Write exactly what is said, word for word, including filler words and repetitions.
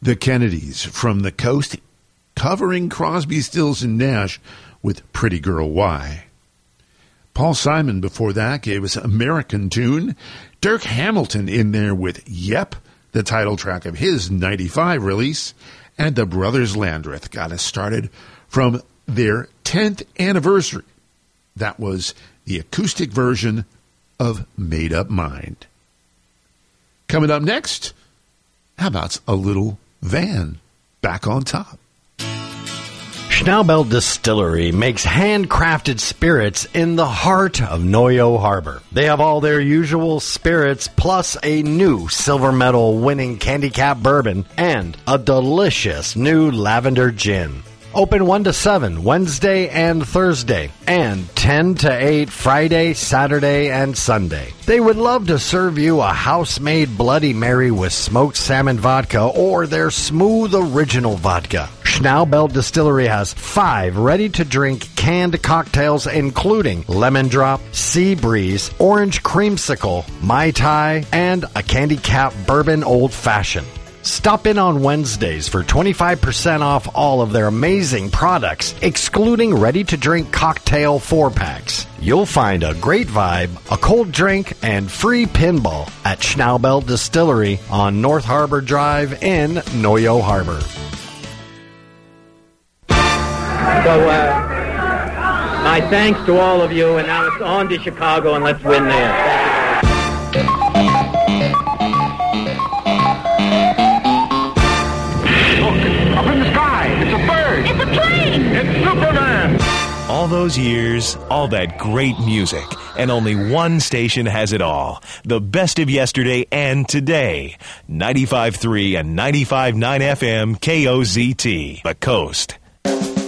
The Kennedys from the Coast, covering Crosby, Stills, and Nash with Pretty Girl Why. Paul Simon before that gave us American Tune. Dirk Hamilton in there with Yep, the title track of his ninety-five release. And the Brothers Landreth got us started from their tenth anniversary. That was the acoustic version of Made Up Mind. Coming up next, how about a little Van Back on Top? Schnaubelt Distillery makes handcrafted spirits in the heart of Noyo Harbor. They have all their usual spirits plus a new silver medal winning Candy Cap bourbon and a delicious new lavender gin. Open one to seven Wednesday and Thursday, and ten to eight Friday, Saturday, and Sunday. They would love to serve you a house-made Bloody Mary with smoked salmon vodka or their smooth original vodka. Schnaubelt Distillery has five ready-to-drink canned cocktails including Lemon Drop, Sea Breeze, Orange Creamsicle, Mai Tai, and a Candy Cap Bourbon Old Fashioned. Stop in on Wednesdays for twenty-five percent off all of their amazing products, excluding ready-to-drink cocktail four-packs. You'll find a great vibe, a cold drink, and free pinball at Schnaubelt Distillery on North Harbor Drive in Noyo Harbor. So, uh, my thanks to all of you, and now it's on to Chicago, and let's win there. Thank you. Up in the sky, it's a bird. It's a plane. It's Superman. All those years, all that great music, and only one station has it all. The best of yesterday and today. ninety-five point three and ninety-five point nine F M K O Z T, The Coast.